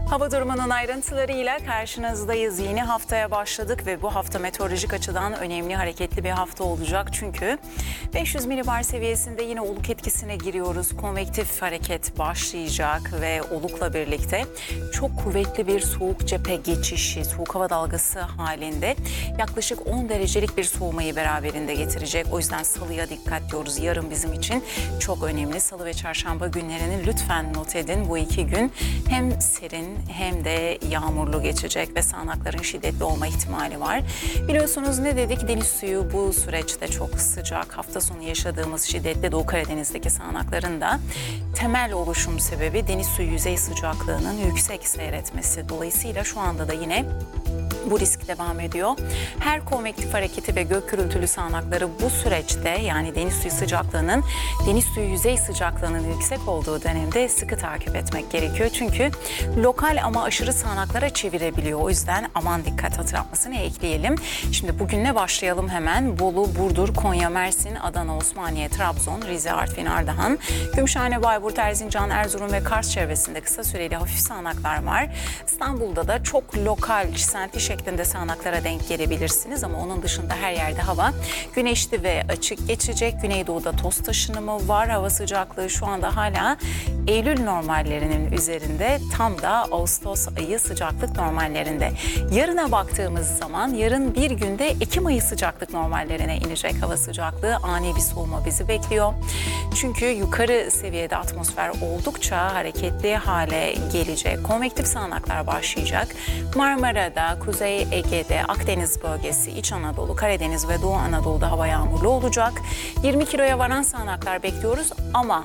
Hava durumunun ayrıntılarıyla karşınızdayız. Yeni haftaya başladık ve bu hafta meteorolojik açıdan önemli, hareketli bir hafta olacak. Çünkü 500 milibar seviyesinde yine oluk etkisine giriyoruz. Konvektif hareket başlayacak ve olukla birlikte çok kuvvetli bir soğuk cephe geçişi, soğuk hava dalgası halinde yaklaşık 10 derecelik bir soğumayı beraberinde getirecek. O yüzden salıya dikkat diyoruz. Yarın bizim için çok önemli. Salı ve çarşamba günlerini lütfen not edin. Bu iki gün hem serin hem de yağmurlu geçecek ve sağanakların şiddetli olma ihtimali var. Biliyorsunuz ne dedik? Deniz suyu bu süreçte çok sıcak. Hafta sonu yaşadığımız şiddetli Doğu Karadeniz'deki sağanakların da temel oluşum sebebi deniz suyu yüzey sıcaklığının yüksek seyretmesi. Dolayısıyla şu anda da yine bu risk devam ediyor. Her konvektif hareketi ve gök gürültülü sağanakları bu süreçte, yani deniz suyu sıcaklığının, deniz suyu yüzey sıcaklığının yüksek olduğu dönemde sıkı takip etmek gerekiyor. Çünkü lokal ama aşırı sağanaklara çevirebiliyor. O yüzden aman dikkat hatırlatmasını ekleyelim. Şimdi bugünle başlayalım hemen. Bolu, Burdur, Konya, Mersin, Adana, Osmaniye, Trabzon, Rize, Artvin, Ardahan, Gümüşhane, Bayburt, Erzincan, Erzurum ve Kars çevresinde kısa süreli hafif sağanaklar var. İstanbul'da da çok lokal, çiselti şeklinde sağanaklara denk gelebilirsiniz ama onun dışında her yerde hava güneşli ve açık geçecek. Güneydoğu'da toz taşınımı var. Hava sıcaklığı şu anda hala Eylül normallerinin üzerinde, tam da Ağustos ayı sıcaklık normallerinde. Yarına baktığımız zaman yarın bir günde Ekim ayı sıcaklık normallerine inecek hava sıcaklığı. Ani bir soğuma bizi bekliyor. Çünkü yukarı seviyede atmosfer oldukça hareketli hale gelecek. Konvektif sağanaklar başlayacak. Marmara'da, Kuzey Ege'de, Akdeniz bölgesi, İç Anadolu, Karadeniz ve Doğu Anadolu'da hava yağmurlu olacak. 20 kiloya varan sağanaklar bekliyoruz ama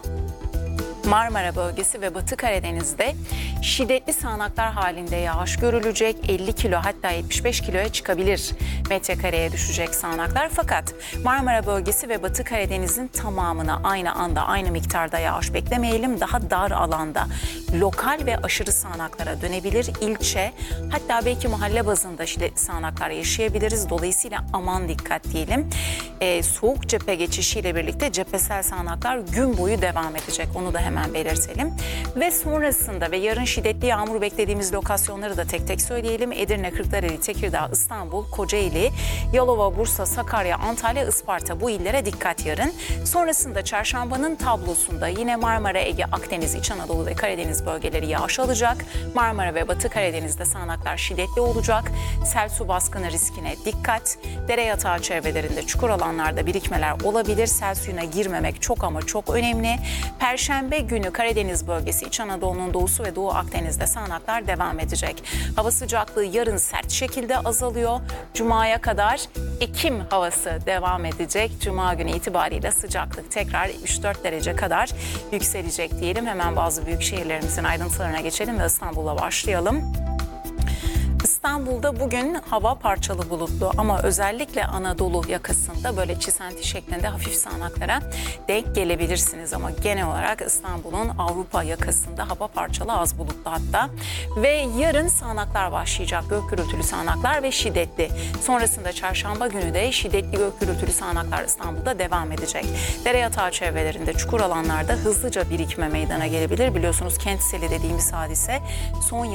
Marmara bölgesi ve Batı Karadeniz'de şiddetli sağanaklar halinde yağış görülecek. 50 kilo hatta 75 kiloya çıkabilir metrekareye düşecek sağanaklar. Fakat Marmara bölgesi ve Batı Karadeniz'in tamamına aynı anda aynı miktarda yağış beklemeyelim. Daha dar alanda lokal ve aşırı sağanaklara dönebilir. İlçe, hatta belki mahalle bazında şiddetli sağanaklar yaşayabiliriz. Dolayısıyla aman dikkat diyelim. Soğuk cephe geçişiyle birlikte cephesel sağanaklar gün boyu devam edecek. Onu da hemen belirtelim. Ve sonrasında ve yarın şiddetli yağmur beklediğimiz lokasyonları da tek tek söyleyelim. Edirne, Kırklareli, Tekirdağ, İstanbul, Kocaeli, Yalova, Bursa, Sakarya, Antalya, Isparta, bu illere dikkat yarın. Sonrasında çarşambanın tablosunda yine Marmara, Ege, Akdeniz, İç Anadolu ve Karadeniz bölgeleri yağış alacak. Marmara ve Batı Karadeniz'de sağanaklar şiddetli olacak. Sel su baskını riskine dikkat. Dere yatağı çevrelerinde, çukur alanlarda birikmeler olabilir. Sel suyuna girmemek çok ama çok önemli. Perşembe günü Karadeniz bölgesi, İç Anadolu'nun doğusu ve Doğu Akdeniz'de sağanaklar devam edecek. Hava sıcaklığı yarın sert şekilde azalıyor. Cuma'ya kadar Ekim havası devam edecek. Cuma günü itibariyle sıcaklık tekrar 3-4 derece kadar yükselecek diyelim. Hemen bazı büyük şehirlerimizin ayrıntılarına geçelim ve İstanbul'a başlayalım. İstanbul'da bugün hava parçalı bulutlu ama özellikle Anadolu yakasında böyle çisenti şeklinde hafif sağanaklara denk gelebilirsiniz. Ama genel olarak İstanbul'un Avrupa yakasında hava parçalı, az bulutlu hatta. Ve yarın sağanaklar başlayacak. Gök gürültülü sağanaklar ve şiddetli. Sonrasında çarşamba günü de şiddetli gök gürültülü sağanaklar İstanbul'da devam edecek. Dere yatağı çevrelerinde, çukur alanlarda hızlıca birikme meydana gelebilir. Biliyorsunuz kent seli dediğimiz hadise son